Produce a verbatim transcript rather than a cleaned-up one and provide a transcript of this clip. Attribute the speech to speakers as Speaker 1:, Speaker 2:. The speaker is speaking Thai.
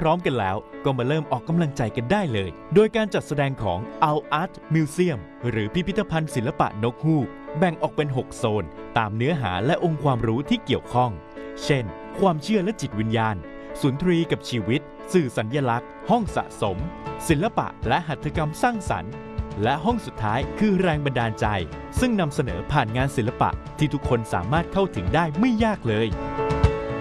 Speaker 1: ร้อมกันแล้วก็มาเริ่มออกกำลังใจกันได้เลยโดยการจัดแสดงของ Owl Art Museum หรือพิพิธภัณฑ์ศิลปะนกฮูกแบ่งออกเป็นหกโซนตามเนื้อหาและองค์ความรู้ที่เกี่ยวข้องเช่นความเชื่อและจิตวิญญาณสุนทรีกับชีวิตสื่อสัญลักษณ์ห้องสะสมศิลปะและหัตถกรรมสร้างสรรค์และห้องสุดท้ายคือแรงบันดาลใจซึ่งนำเสนอผ่านงานศิลปะที่ทุกคนสามารถเข้าถึงได้ไม่ยากเลย